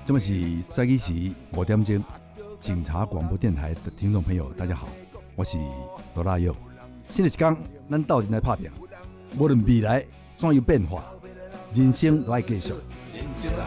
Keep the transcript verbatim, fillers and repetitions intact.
这么是早起时五点钟，警察广播电台的听众朋友，大家好，我是罗大佑。新的一天，咱斗阵来打拼，无论未来怎样变化，人生都要继续。人生